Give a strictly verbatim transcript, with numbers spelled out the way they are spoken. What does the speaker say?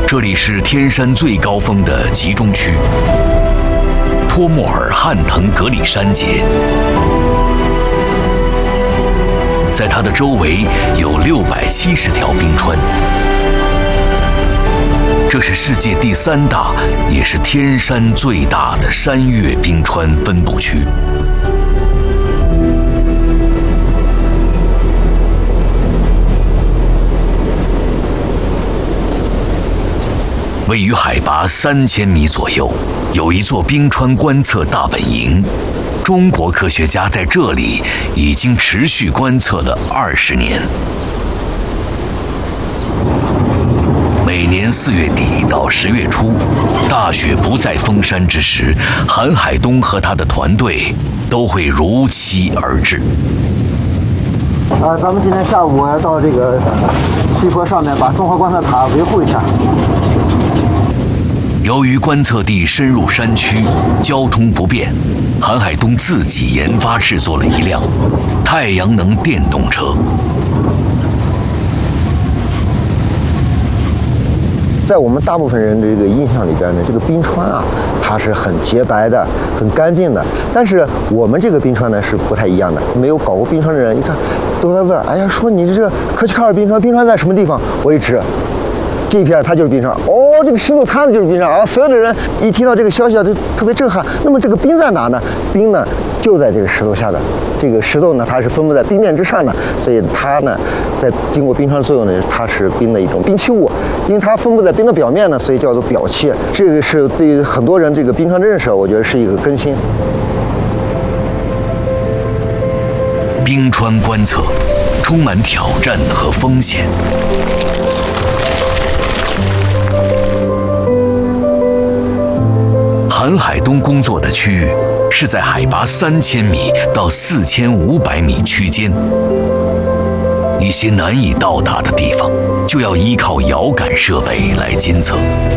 这里是天山最高峰的集中区——托莫尔汉腾格里山节。在它的周围有六百七十条冰川，这是世界第三大，也是天山最大的山岳冰川分布区。位于海拔三千米左右，有一座冰川观测大本营。中国科学家在这里已经持续观测了二十年。每年四月底到十月初，大雪不再封山之时，韩海东和他的团队都会如期而至。 呃，咱们今天下午要到这个西坡上面，把综合观测塔维护一下。 由于观测地深入山区，交通不便，韩海东自己研发制作了一辆太阳能电动车。 在我们大部分人的这个印象里边呢，这个冰川啊，它是很洁白的、很干净的。但是我们这个冰川呢是不太一样的。没有搞过冰川的人一看，都在问：哎呀，说你这个科奇卡尔冰川，冰川在什么地方？我一指。这一片它就是冰川哦，这个石头塌的就是冰川啊！所有的人一听到这个消息啊，就特别震撼。那么这个冰在哪呢？冰呢就在这个石头下的。这个石头呢，它是分布在冰面之上的，所以它呢，在经过冰川作用呢，它是冰的一种冰期物。因为它分布在冰的表面呢，所以叫做表期。这个是对于很多人这个冰川的认识，我觉得是一个更新。 冰川观测充满挑战和风险。韩海东工作的区域是在海拔三千米到四千五百米区间，一些难以到达的地方就要依靠遥感设备来监测。